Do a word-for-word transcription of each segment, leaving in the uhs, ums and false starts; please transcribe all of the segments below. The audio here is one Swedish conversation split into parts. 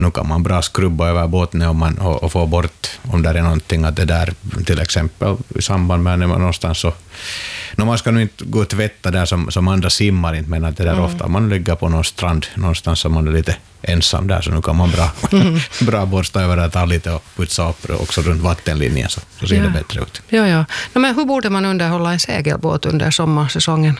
nu kan man bra skrubba över båten om man, och, och få bort om det är någonting att det där till exempel i samband med när man någonstans så no, man ska nu inte gå och tvätta där som, som andra simmar inte, men att det där mm. ofta man ligger på någon strand någonstans som man är lite ensam där, så nu kan man bra, mm. bra borsta över att ta lite och putsa upp också runt vattenlinjen så, så ser ja. det bättre ut. Ja, ja. No, men hur borde man underhålla en segelbåt under sommarsäsongen?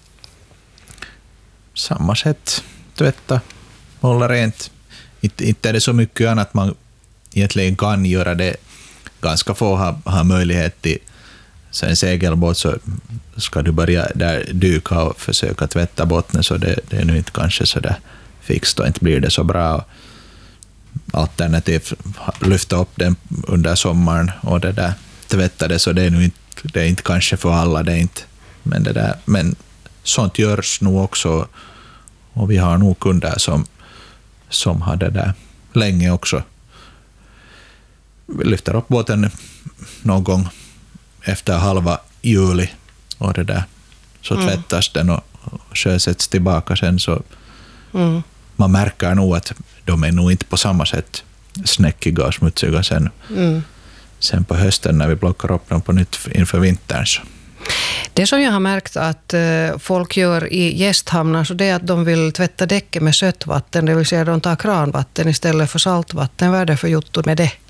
Samma sätt, tvätta, hålla rent. Inte, inte är det så mycket annat man egentligen kan göra det. Ganska få har, har möjlighet till så en segelbåt, så ska du börja där dyka och försöka tvätta botten, så det, det är nu inte kanske så där fixt och inte blir det så bra. Alternativt lyfta upp den under sommaren och det där tvätta det, så det är nu inte, det är inte kanske för alla, det är inte, men det där, men sånt görs nog också, och vi har nog kunder som som har det där länge också. Vi lyfter upp båten någon gång efter halva juli och det där, så mm. tvättas den och sjösätts tillbaka sen, så mm. man märker nog att de är nog inte på samma sätt snäckiga och smutsiga sen, mm. sen på hösten när vi plockar upp dem på nytt inför vintern. Så. Det som jag har märkt att folk gör i gästhamnar, så det är att de vill tvätta däcket med sötvatten, det vill säga de tar kranvatten istället för saltvatten. Vad är det för jotto med det?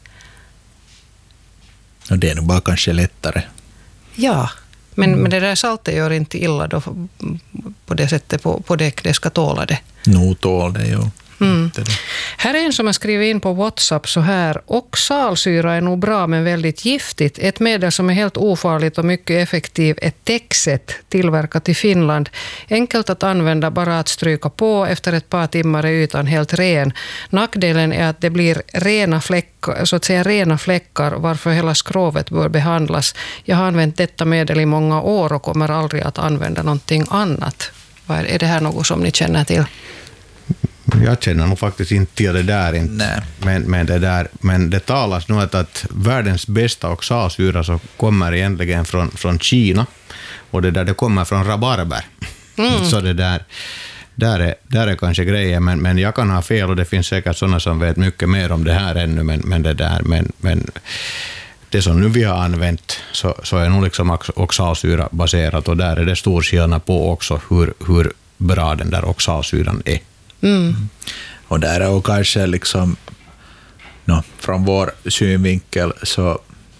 Och det är nog bara kanske lättare. Ja, men, mm. men det där saltet gör inte illa då på det sättet på, på däck, det ska tåla det. Nog tål det, jo. Mm. Här är en som har skrivit in på WhatsApp så här: oxalsyra är nog bra men väldigt giftigt. Ett medel som är helt ofarligt och mycket effektivt är Texet, tillverkat i Finland. Enkelt att använda, bara att stryka på. Efter ett par timmar är ytan helt ren. Nackdelen är att det blir rena fläckar, så att säga rena fläckar, varför hela skrovet bör behandlas. Jag har använt detta medel i många år och kommer aldrig att använda någonting annat. Är det här något som ni känner till? Jag känner nog faktiskt inte till det där, inte. Men, men, det där, men det talas nog att, att världens bästa oxalsyra så kommer egentligen från, från Kina, och det där det kommer från rabarber. Mm. Så det där, där, är, där är kanske grejen, men, men jag kan ha fel och det finns säkert sådana som vet mycket mer om det här ännu, men, men det där, men, men det som nu vi har använt så, så är nog liksom oxalsyra baserat, och där är det stor skillnad på också hur, hur bra den där oxalsyran är. Mm. Och där är och kanske liksom no, från vår synvinkel så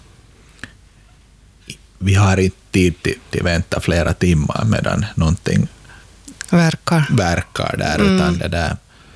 vi har inte tid till, till vänta flera timmar medan någonting verkar, verkar där, mm. utan det där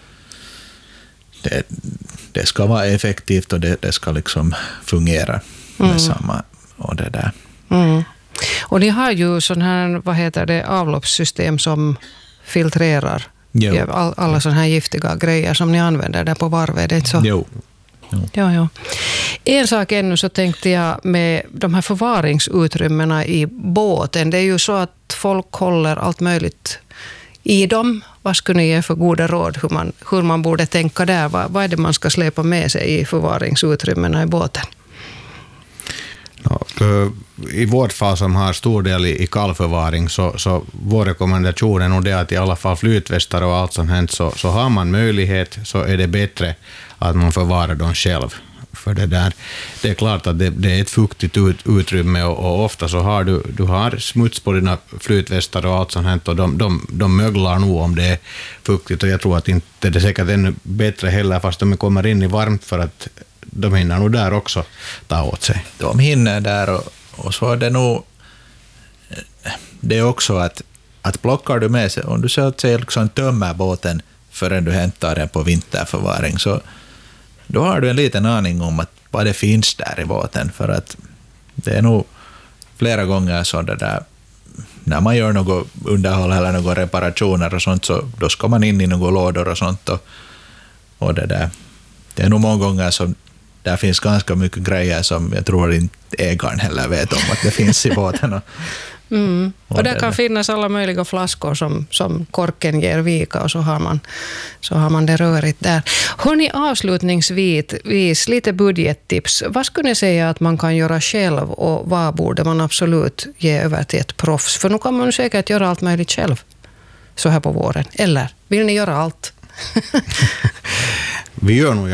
det, det ska vara effektivt och det, det ska liksom fungera med mm. samma och det där. Mm. Och ni har ju sån här, vad heter det, avloppssystem som filtrerar All, alla sådana här giftiga grejer som ni använder där på varvet, det är inte så? Jo. jo. Ja, ja. En sak ännu så tänkte jag med de här förvaringsutrymmena i båten. Det är ju så att folk håller allt möjligt i dem. Vad skulle ni ge för goda råd hur man, hur man borde tänka där? Vad, vad är det man ska släpa med sig i förvaringsutrymmena i båten? Ja, i vårt fall som har stor del i, i kallförvaring så, så vår rekommendation är nog det att i alla fall flytvästar och allt som hänt så, så har man möjlighet så är det bättre att man förvarar dem själv. För det där, det är klart att det, det är ett fuktigt ut, utrymme och, och ofta så har du, du har smuts på dina flytvästar och allt som hänt och de, de, de möglar nog om det är fuktigt, och jag tror att inte det är säkert ännu bättre heller fast de kommer in i varmt, för att de hinner nog där också ta åt sig. De hinner där och, och så är det nog det är också att, att plockar du med sig, om du så att säga liksom tömmer båten förrän du hämtar den på vinterförvaring, så då har du en liten aning om att vad det finns där i båten, för att det är nog flera gånger så det där när man gör något underhåll eller några reparationer och sånt, så då ska man in i några lådor och sånt och, och det där. Det är nog många gånger som där finns ganska mycket grejer som jag tror inte ägaren heller vet om att det finns i båten. Och, mm. och, och där kan finnas alla möjliga flaskor som, som korken ger vika, och så har man, så har man det rörigt där. Hörrni, avslutningsvis lite budgettips. Vad skulle ni säga att man kan göra själv och vad borde man absolut ge över till ett proffs? För nu kan man säkert göra allt möjligt själv så här på våren. Eller vill ni göra allt? vi gör nog